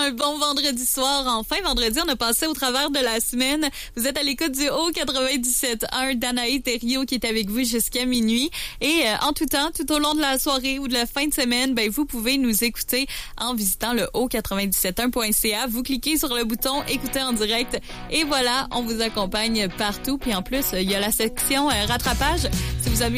un bon vendredi soir. Enfin, vendredi, on a passé au travers de la semaine. Vous êtes à l'écoute du Haut 97.1, Danae Thériault qui est avec vous jusqu'à minuit. Et en tout temps, tout au long de la soirée ou de la fin de semaine, ben vous pouvez nous écouter en visitant le haut971.ca. Vous cliquez sur le bouton écouter en direct et voilà, on vous accompagne partout. Puis en plus, il y a la section rattrapage. Si vous avez